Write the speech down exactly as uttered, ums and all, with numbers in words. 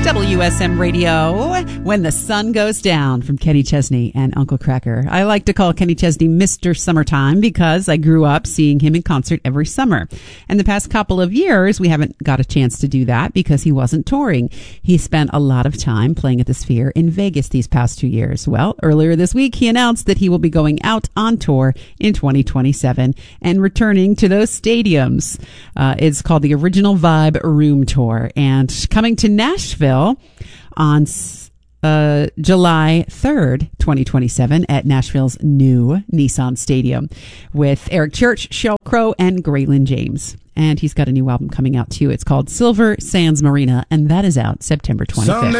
W S M Radio, When the Sun Goes Down, from Kenny Chesney and Uncle Kracker. I like to call Kenny Chesney Mister Summertime because I grew up seeing him in concert every summer. And the past couple of years, we haven't got a chance to do that because he wasn't touring. He spent a lot of time playing at the Sphere in Vegas these past two years. Well, earlier this week, he announced that he will be going out on tour in twenty twenty-seven and returning to those stadiums. Uh, it's called the Original Vibe Room Tour, and coming to Nashville on uh, July third, twenty twenty-seven at Nashville's new Nissan Stadium with Eric Church, Sheryl Crow, and Graylin James. And he's got a new album coming out too. It's called Silver Sands Marina, and that is out September twenty-fifth.